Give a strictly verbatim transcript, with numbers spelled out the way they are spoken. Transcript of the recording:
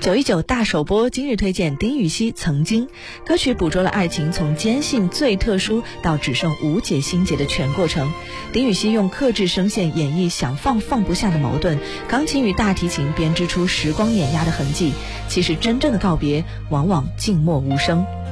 九一九大首播，今日推荐丁禹兮《曾经》。歌曲捕捉了爱情从坚信最特殊到只剩无解心结的全过程。丁禹兮用克制声线演绎想放放不下的矛盾，钢琴与大提琴编织出时光碾压的痕迹。其实真正的告别往往静默无声。